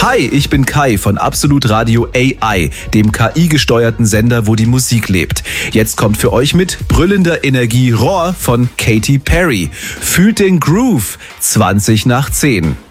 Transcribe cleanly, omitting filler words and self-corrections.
Hi, ich bin Kai von Absolut Radio AI, dem KI-gesteuerten Sender, wo die Musik lebt. Jetzt kommt für euch mit brüllender Energie Roar von Katy Perry. Fühlt den Groove, 20 nach 10.